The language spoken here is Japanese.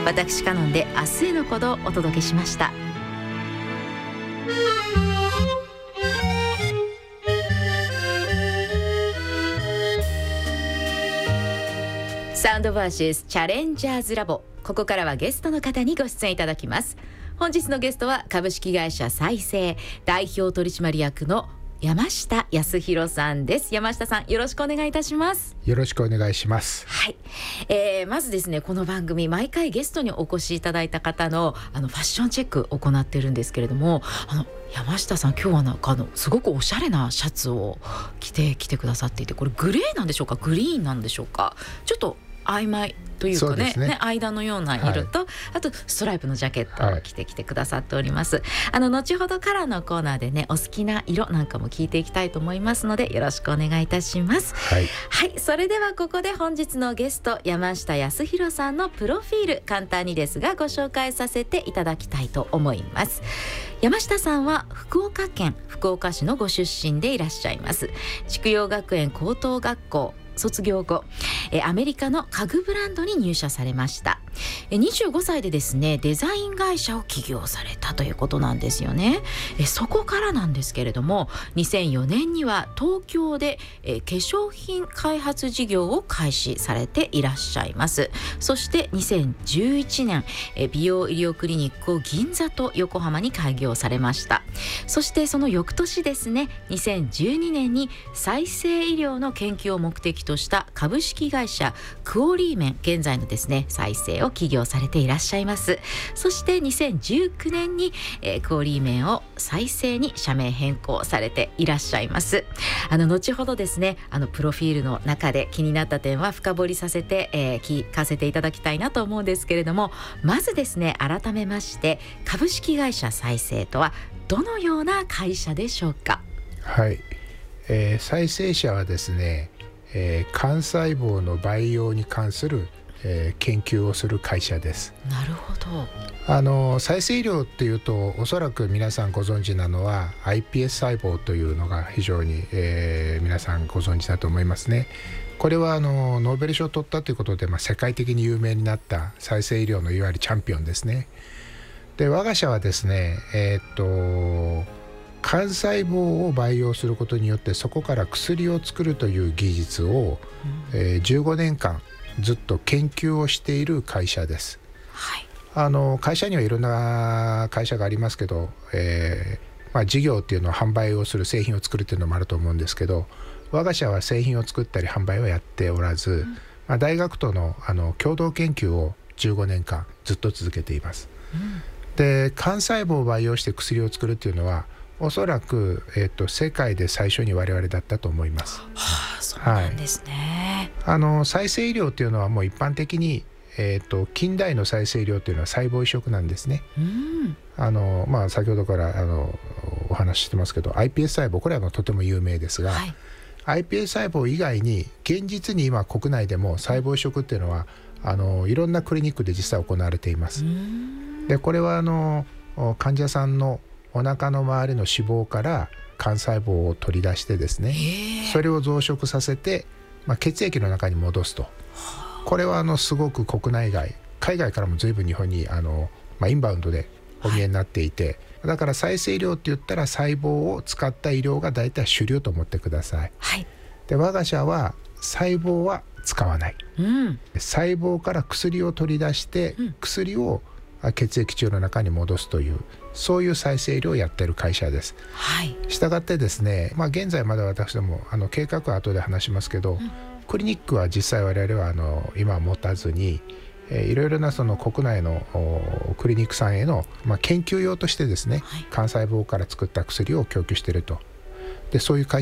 私カノンで明日への鼓動をお届けしました。サウンドバーシスチャレンジャーズラボ、ここからはゲストの方にご出演いただきます。本日のゲストは株式会社再生代表取締役の山下康弘さんです。山下さん、よろしくお願いいたします。 よろしくお願いします。 はい、まずですね、この番組毎回ゲストにお越しいただいた方のファッションチェックを行っているんですけれども、山下さん、今日はなんかすごくおしゃれなシャツを着てきてくださっていて、これグレーなんでしょうか、グリーンなんでしょうか、ちょっと曖昧というか ね、間のような色と、あとストライプのジャケットを着てきてくださっております。後ほどからのコーナーでね、お好きな色なんかも聞いていきたいと思いますので、よろしくお願いいたします。はい、それではここで本日のゲスト山下康弘さんのプロフィール、簡単にですがご紹介させていただきたいと思います。山下さんは福岡県福岡市のご出身でいらっしゃいます。筑陽学園高等学校卒業後、アメリカの家具ブランドに入社されました。25歳でですね、デザイン会社を起業されたということなんですよね。そこからなんですけれども、2004年には東京で、化粧品開発事業を開始されていらっしゃいます。そして2011年、美容医療クリニックを銀座と横浜に開業されました。そしてその翌年ですね、2012年に再生医療の研究を目的とした株式会社クオリーメン、現在のですね再生を起業されていらっしゃいます。そして2019年に、クオリーメンを再生に社名変更されていらっしゃいます。後ほどですね、プロフィールの中で気になった点は深掘りさせて、聞かせていただきたいなと思うんですけれども、まずですね、改めまして株式会社再生とはどのような会社でしょうか。 はい、再生社はですね、幹細胞の培養に関する、研究をする会社です。 なるほど。 再生医療っていうと、おそらく皆さんご存知なのは iPS 細胞というのが非常に、皆さんご存知だと思いますね。これはノーベル賞を取ったということで、世界的に有名になった再生医療のいわゆるチャンピオンですね。で、我が社はですね、幹細胞を培養することによってそこから薬を作るという技術を、15年間ずっと研究をしている会社です。会社にはいろんな会社がありますけど、事業っていうのは販売をする、製品を作るっていうのもあると思うんですけど、我が社は製品を作ったり販売をやっておらず、大学との、共同研究を15年間ずっと続けています。で、幹細胞を培養して薬を作るっていうのはおそらく、世界で最初に我々だったと思います。 そうなんですね。 再生医療っていうのはもう一般的に、近代の再生医療というのは細胞移植なんですね。先ほどからお話ししてますけど iPS 細胞、これはとても有名ですが、iPS 細胞以外に現実に今国内でも細胞移植っていうのはいろんなクリニックで実際行われています。で、これは患者さんのお腹の周りの脂肪から幹細胞を取り出してですね、それを増殖させて、血液の中に戻すと。これはすごく国内外、海外からも随分日本にインバウンドでお見えになっていて、だから再生医療って言ったら細胞を使った医療が大体主流と思ってください。で、我が社は細胞は使わない、細胞から薬を取り出して、薬を血液中の中に戻すという、そういう再生医療をやっている会社です。したがってですね、現在まだ私ども計画は後で話しますけど、クリニックは実際我々は今は持たずに、いろいろなその国内のクリニックさんへの、研究用としてですね、幹細胞から作った薬を供給していると。で、そういう会